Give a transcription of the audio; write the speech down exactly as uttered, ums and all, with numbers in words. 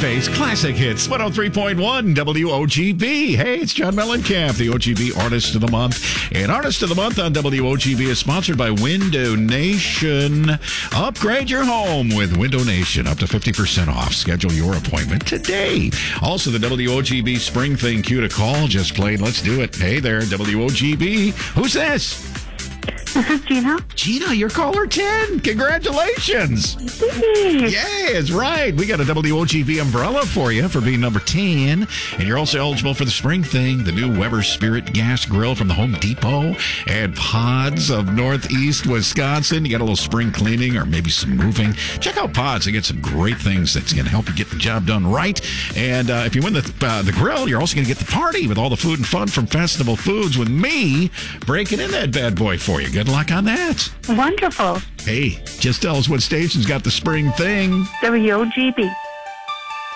Faith's Classic Hits, one oh three point one W O G B. Hey, it's John Mellencamp, the O G B Artist of the Month. And Artist of the Month on W O G B is sponsored by Window Nation. Upgrade your home with Window Nation, up to fifty percent off. Schedule your appointment today. Also, the W O G B Spring Thing cue to call just played. Let's do it. Hey there, W O G B. Who's this? This is Gina. Gina, you're caller ten. Congratulations. Yeah, it's right. We got a W O G B umbrella for you for being number ten. And you're also eligible for the Spring Thing, the new Weber Spirit Gas Grill from the Home Depot and Pods of Northeast Wisconsin. You got a little spring cleaning or maybe some moving. Check out Pods. They get some great things that's going to help you get the job done right. And uh, if you win the, uh, the grill, you're also going to get the party with all the food and fun from Festival Foods with me breaking in that bad boy for you. Good luck on that. Wonderful. Hey, just tell us what station's got the Spring Thing. W O G B.